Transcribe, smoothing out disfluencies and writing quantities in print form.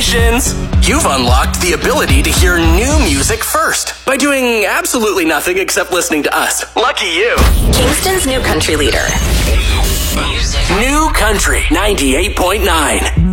Congratulations! You've unlocked the ability to hear new music first by doing absolutely nothing except listening to us. Lucky you. Kingston's new country leader. New Country 98.9.